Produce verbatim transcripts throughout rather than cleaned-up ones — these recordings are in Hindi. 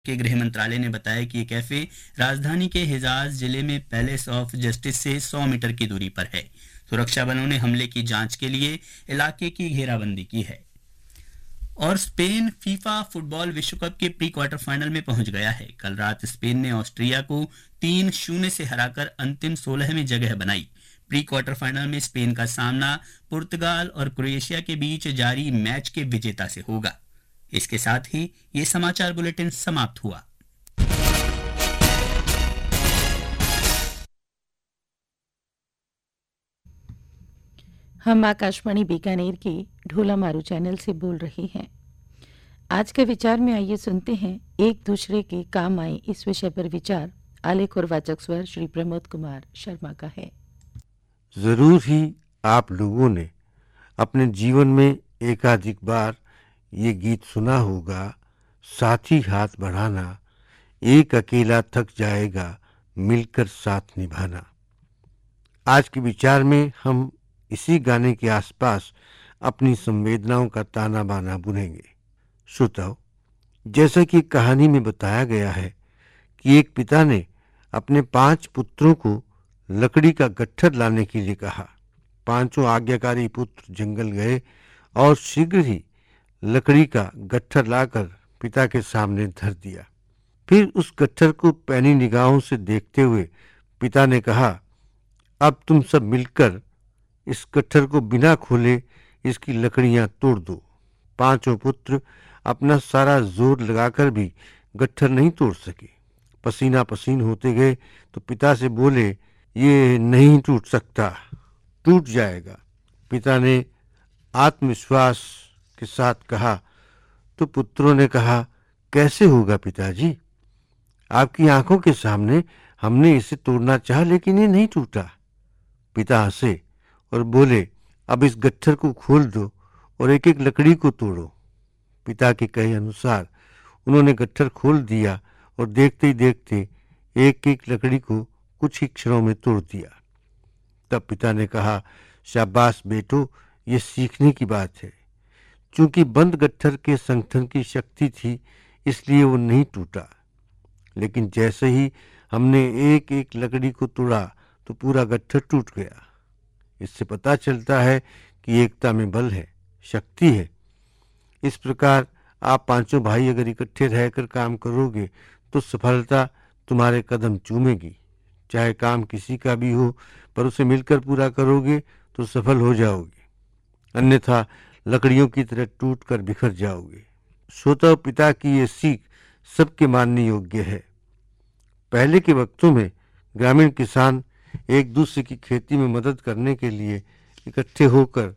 के गृह मंत्रालय ने बताया कि ये कैफे राजधानी के हिजाज जिले में पैलेस ऑफ जस्टिस से सौ मीटर की दूरी पर है। सुरक्षा बलों ने हमले की जांच के लिए इलाके की घेराबंदी की है। और स्पेन फीफा फुटबॉल विश्व कप के प्री क्वार्टर फाइनल में पहुंच गया है। कल रात स्पेन ने ऑस्ट्रिया को तीन शून्य से हराकर अंतिम सोलह में जगह बनाई। प्री क्वार्टर फाइनल में स्पेन का सामना पुर्तगाल और क्रोएशिया के बीच जारी मैच के विजेता से होगा। इसके साथ ही ये समाचार बुलेटिन समाप्त हुआ। हम आकाशवाणी बीकानेर के ढोला मारू चैनल से बोल रहे हैं। आज के विचार में आइए सुनते हैं एक दूसरे के काम आए इस विषय पर विचार। आलेख और वाचक स्वर श्री प्रमोद कुमार शर्मा का है। जरूर ही आप लोगों ने अपने जीवन में एकाधिक बार ये गीत सुना होगा, साथी हाथ बढ़ाना, एक अकेला थक जाएगा, मिलकर साथ निभाना। आज के विचार में हम इसी गाने के आसपास अपनी संवेदनाओं का ताना बाना बुनेंगे। श्रोताओ, जैसा कि कहानी में बताया गया है कि एक पिता ने अपने पांच पुत्रों को लकड़ी का गट्ठर लाने के लिए कहा। पांचों आज्ञाकारी पुत्र जंगल गए और शीघ्र ही लकड़ी का गट्ठर लाकर पिता के सामने धर दिया। फिर उस गट्ठर को पैनी निगाहों से देखते हुए पिता ने कहा, अब तुम सब मिलकर इस गट्ठर को बिना खोले इसकी लकड़ियां तोड़ दो। पांचों पुत्र अपना सारा जोर लगाकर भी गट्ठर नहीं तोड़ सके। पसीना पसीन होते गए तो पिता से बोले, ये नहीं टूट सकता, टूट जाएगा। पिता ने आत्मविश्वास के साथ कहा। तो पुत्रों ने कहा, कैसे होगा पिताजी? आपकी आंखों के सामने हमने इसे तोड़ना चाहा लेकिन ये नहीं टूटा। पिता हंसे और बोले, अब इस गट्ठर को खोल दो और एक एक लकड़ी को तोड़ो। पिता के कहे अनुसार उन्होंने गट्ठर खोल दिया और देखते ही देखते एक एक लकड़ी को कुछ ही क्षणों में तोड़ दिया। तब पिता ने कहा, शाबाश बेटो, ये सीखने की बात है। चूंकि बंद गट्ठर के संगठन की शक्ति थी इसलिए वो नहीं टूटा, लेकिन जैसे ही हमने एक एक लकड़ी को तोड़ा तो पूरा गट्ठर टूट गया। इससे पता चलता है कि एकता में बल है, शक्ति है। इस प्रकार आप पांचों भाई अगर इकट्ठे रहकर काम करोगे तो सफलता तुम्हारे कदम चूमेगी। चाहे काम किसी का भी हो, पर उसे मिलकर पूरा करोगे तो सफल हो जाओगे, अन्यथा लकड़ियों की तरह टूट कर बिखर जाओगे। श्रोता, पिता की ये सीख सबके मानने योग्य है। पहले के वक्तों में ग्रामीण किसान एक दूसरे की खेती में मदद करने के लिए इकट्ठे होकर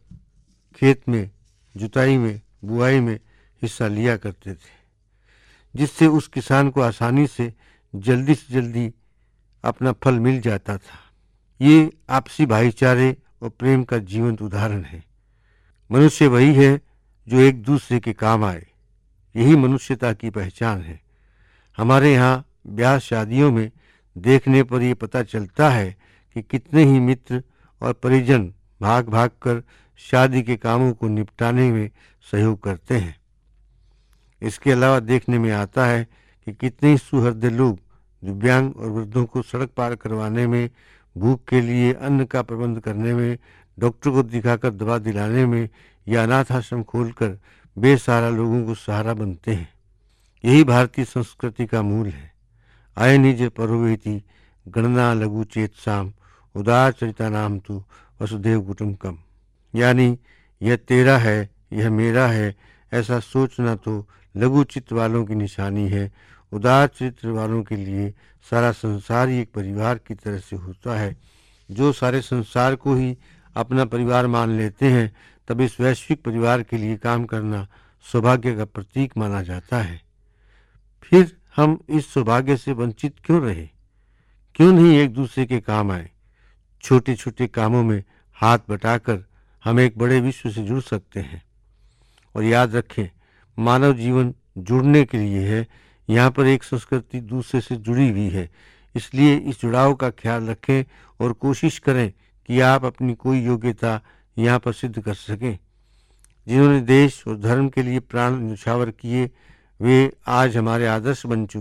खेत में जुताई में बुआई में हिस्सा लिया करते थे, जिससे उस किसान को आसानी से जल्दी से जल्दी अपना फल मिल जाता था। ये आपसी भाईचारे और प्रेम का जीवंत उदाहरण है। मनुष्य वही है जो एक दूसरे के काम आए, यही मनुष्यता की पहचान है। हमारे यहाँ ब्याह शादियों में देखने पर यह पता चलता है कि कितने ही मित्र और परिजन भाग भाग कर शादी के कामों को निपटाने में सहयोग करते हैं। इसके अलावा देखने में आता है कि कितने ही सुहृदय लोग दिव्यांग और वृद्धों को सड़क पार करवाने में, भूख के लिए अन्न का प्रबंध करने में, डॉक्टर को दिखाकर दवा दिलाने में या अनाथ आश्रम खोलकर बेसहारा लोगों को सहारा बनते हैं। यही भारतीय संस्कृति का मूल है। अयनिज परोवेति गणना लघु चेतसाम उदार चरिता नाम तु वसुदेव कुटुंबकम। यानी यह तेरा है, यह मेरा है, ऐसा सोचना तो लघु चित्त वालों की निशानी है। उदार चरित्र वालों के लिए सारा संसार ही एक परिवार की तरह से होता है। जो सारे संसार को ही अपना परिवार मान लेते हैं, तब इस वैश्विक परिवार के लिए काम करना सौभाग्य का प्रतीक माना जाता है। फिर हम इस सौभाग्य से वंचित क्यों रहे? क्यों नहीं एक दूसरे के काम आए? छोटे छोटे कामों में हाथ बटाकर हम एक बड़े विश्व से जुड़ सकते हैं। और याद रखें, मानव जीवन जुड़ने के लिए है। यहाँ पर एक संस्कृति दूसरे से जुड़ी हुई है, इसलिए इस जुड़ाव का ख्याल रखें और कोशिश करें कि आप अपनी कोई योग्यता यहाँ पर सिद्ध कर सकें। जिन्होंने देश और धर्म के लिए प्राण न्यौछावर किए, वे आज हमारे आदर्श बन चुके